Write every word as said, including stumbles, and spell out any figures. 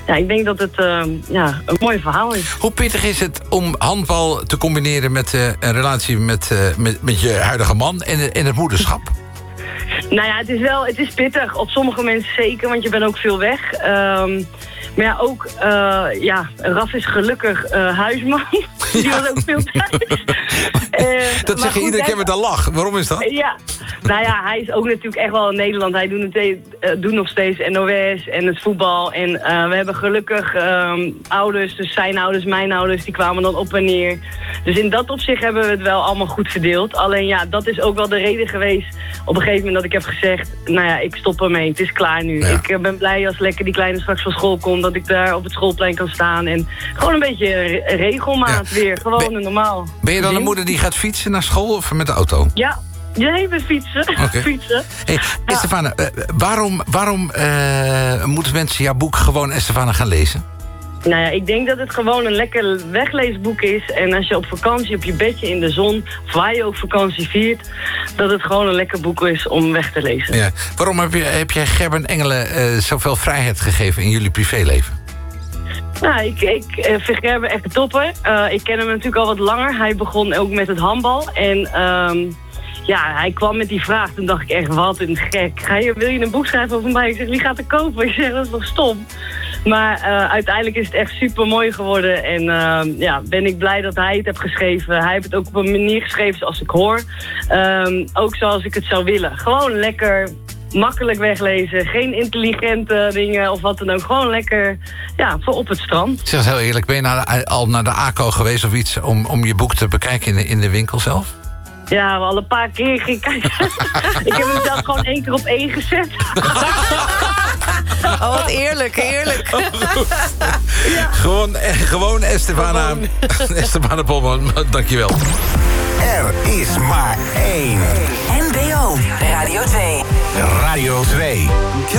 ja, ik denk dat het uh, ja, een mooi verhaal is. Hoe pittig is het om handbal te combineren met uh, een relatie met, uh, met, met je huidige man en, en het moederschap? Nou ja, het is wel, het is pittig. Op sommige mensen zeker, want je bent ook veel weg. Um, maar ja, ook, uh, ja, Raf is gelukkig uh, huisman. Die Ja. was ook veel thuis. uh, Dat zeg je iedere keer met een lach. Waarom is dat? Ja, nou ja, hij is ook natuurlijk echt wel in Nederland. Hij doet, het, uh, doet nog steeds N O S en het voetbal. En uh, we hebben gelukkig um, ouders, dus zijn ouders, mijn ouders, die kwamen dan op en neer. Dus in dat opzicht hebben we het wel allemaal goed verdeeld. Alleen ja, dat is ook wel de reden geweest op een gegeven moment dat ik heb gezegd, nou ja, ik stop ermee, het is klaar nu. Ja. Ik uh, ben blij als lekker die kleine straks van school komt, dat ik daar op het schoolplein kan staan. En gewoon een beetje re- regelmaat Ja. weer, gewoon Ben- normaal. Ben je dan een Zin? moeder die gaat fietsen naar school of met de auto? Ja, nee, we fietsen. Oké. fietsen. Hey, Estefane, uh, waarom, waarom uh, moeten mensen jouw boek gewoon, Estefane, gaan lezen? Nou ja, ik denk dat het gewoon een lekker wegleesboek is. En als je op vakantie, op je bedje in de zon, of waar je ook vakantie viert, dat het gewoon een lekker boek is om weg te lezen. Ja. Waarom heb, je, heb jij Gerben Engelen uh, zoveel vrijheid gegeven in jullie privéleven? Nou, ik, ik uh, vind Gerben echt een topper. Uh, ik ken hem natuurlijk al wat langer. Hij begon ook met het handbal. En um, ja, hij kwam met die vraag. Toen dacht ik echt, wat een gek. Ga je, wil je een boek schrijven over mij? Ik zeg, wie gaat er kopen? Ik zeg, dat is toch stom? Maar uh, uiteindelijk is het echt super mooi geworden. En uh, ja, ben ik blij dat hij het heeft geschreven. Hij heeft het ook op een manier geschreven zoals ik hoor. Um, ook zoals ik het zou willen. Gewoon lekker, makkelijk weglezen. Geen intelligente dingen of wat dan ook. Gewoon lekker, ja, voor op het strand. Zeg eens heel eerlijk, ben je naar, al naar de A C O geweest of iets om, om je boek te bekijken in de, in de winkel zelf? Ja, we al een paar keer ging kijken. Ik heb hem zelf gewoon één keer op één gezet. Oh, wat eerlijk, eerlijk. Ja. Gewoon, eh, gewoon Estefana, Estefana Polman, dankjewel. Er is maar één. N B O Radio twee. Radio twee.